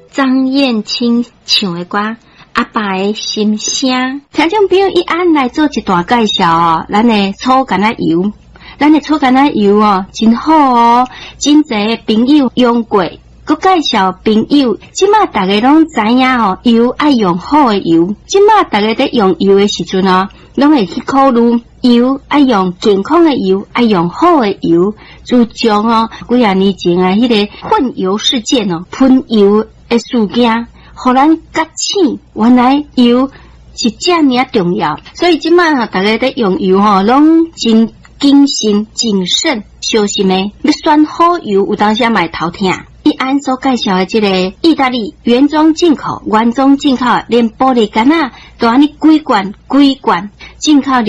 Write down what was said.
张燕青唱的歌。阿爸的心声，听众朋友一按来做一段介绍哦。咱的草橄榄油，哦，真好哦，真侪朋友用过，佮介绍朋友。即马大家拢知影哦，油爱用好的油。即马大家在用油的时阵哦，拢会去考虑油爱用健康的油，爱用好的油。自从哦几啊年前啊，迄个混油事件哦，喷油的事件。互咱觉醒，原来油是这么重要，所以即摆大家在用油拢真谨慎谨慎小心的，要选好油，有当时买头疼。一安所介绍的这个意大利原装进口，连玻璃杆都安尼几罐进口。